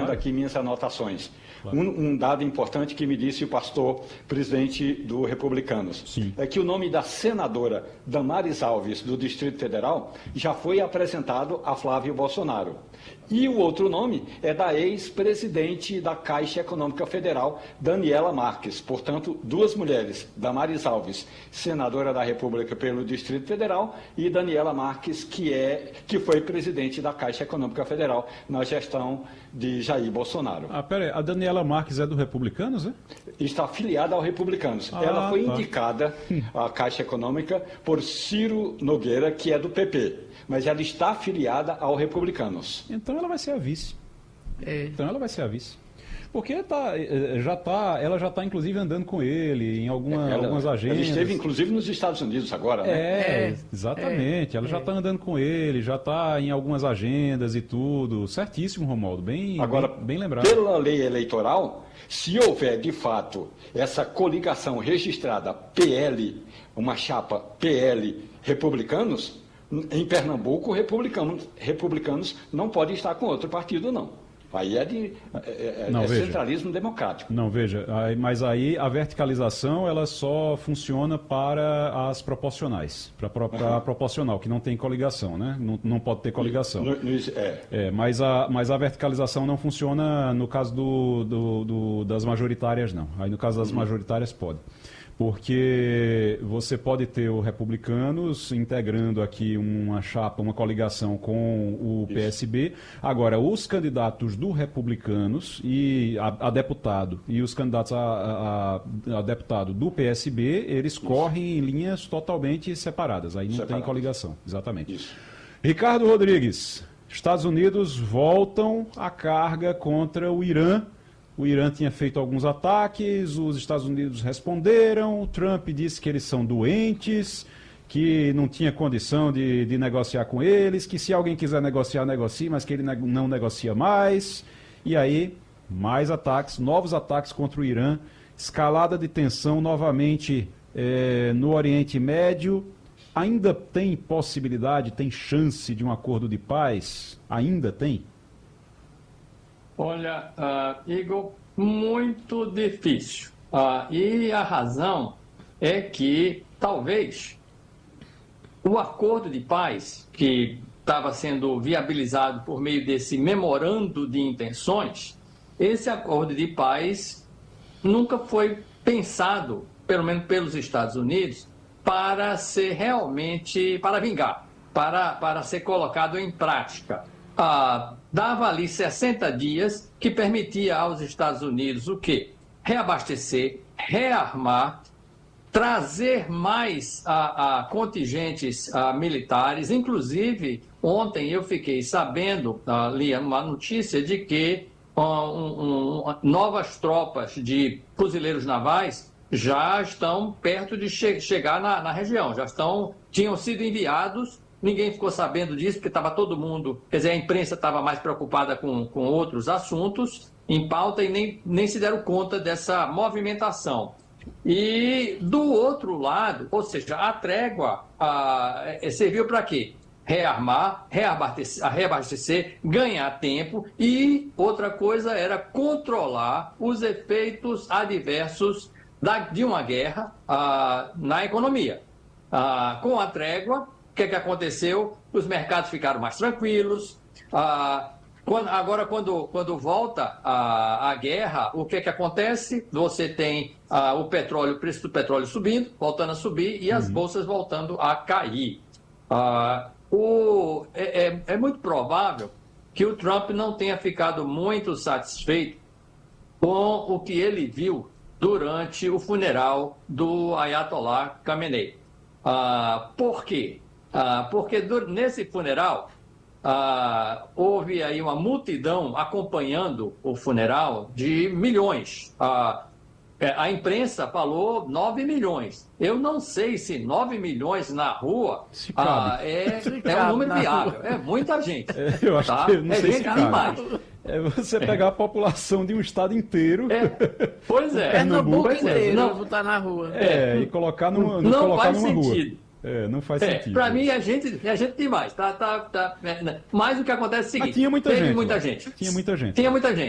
claro. Aqui minhas anotações. Claro. Um dado importante que me disse o pastor presidente do Republicanos. Sim. É que o nome da senadora Damares Alves, do Distrito Federal, já foi apresentado a Flávio Bolsonaro. E o outro nome é da ex-presidente da Caixa Econômica Federal, Daniela Marques. Portanto, duas mulheres, Damares Alves, senadora da República pelo Distrito Federal, e Daniela Marques, que foi presidente da Caixa Econômica Federal na gestão de Jair Bolsonaro. Pera aí, a Daniela Marques é do Republicanos, é? Está afiliada ao Republicanos. Ela foi indicada à Caixa Econômica por Ciro Nogueira, que é do PP. Mas ela está afiliada ao Republicanos. Então ela vai ser a vice. Então ela vai ser a vice. Porque ela já está inclusive andando com ele em algumas agendas. Ela esteve inclusive nos Estados Unidos agora, né? Exatamente. Ela já está andando com ele, já está em algumas agendas e tudo. Certíssimo, Romualdo. Bem lembrado. Pela lei eleitoral, se houver de fato essa coligação registrada PL, uma chapa PL Republicanos, em Pernambuco, republicanos não podem estar com outro partido, não. Aí é centralismo democrático. Não, veja, mas aí a verticalização ela só funciona para as proporcionais, para a proporcional, que não tem coligação, né? Não pode ter coligação. Mas a verticalização não funciona no caso das majoritárias, não. Aí no caso das majoritárias pode. Porque você pode ter o Republicanos integrando aqui uma chapa, uma coligação com o PSB. Agora, os candidatos do Republicanos a deputado e os candidatos a deputado do PSB, eles correm em linhas totalmente separadas. Aí não tem coligação, exatamente. Isso. Ricardo Rodrigues, Estados Unidos voltam a carga contra o Irã. O Irã tinha feito alguns ataques, os Estados Unidos responderam, o Trump disse que eles são doentes, que não tinha condição de negociar com eles, que se alguém quiser negociar, negocie, mas que ele não negocia mais. E aí, mais ataques, novos ataques contra o Irã, escalada de tensão novamente no Oriente Médio. Ainda tem possibilidade, tem chance de um acordo de paz? Ainda tem? Olha, Igor, muito difícil. E a razão é que, talvez, o acordo de paz que estava sendo viabilizado por meio desse memorando de intenções, esse acordo de paz nunca foi pensado, pelo menos pelos Estados Unidos, para ser realmente, para vingar, para ser colocado em prática. Dava ali 60 dias que permitia aos Estados Unidos o quê? Reabastecer, rearmar, trazer mais contingentes militares. Inclusive, ontem eu fiquei sabendo, li uma notícia de que novas tropas de fuzileiros navais já estão perto de chegar na região, tinham sido enviados. Ninguém ficou sabendo disso, porque estava todo mundo... Quer dizer, a imprensa estava mais preocupada com outros assuntos em pauta e nem se deram conta dessa movimentação. E, do outro lado, ou seja, a trégua serviu para quê? Rearmar, reabastecer, ganhar tempo e, outra coisa, era controlar os efeitos adversos de uma guerra na economia. Com a trégua... O que aconteceu? Os mercados ficaram mais tranquilos. Agora, quando volta a guerra, o que acontece? Você tem o preço do petróleo subindo, voltando a subir, e as bolsas voltando a cair. É muito provável que o Trump não tenha ficado muito satisfeito com o que ele viu durante o funeral do Ayatollah Khamenei. Por quê? Porque nesse funeral houve aí uma multidão acompanhando o funeral de milhões. A imprensa falou 9 milhões. Eu não sei se 9 milhões na rua é um número viável. É muita gente. Eu acho que não sei se cabe. Demais. É você pegar a população de um estado inteiro. Pois é. Pernambuco inteiro, botar na rua. E colocar numa sentido. Rua. Não faz sentido. Para mim é gente demais. Mas o que acontece é o seguinte: tinha muita gente. Muita gente. Tinha muita gente. Tinha muita gente.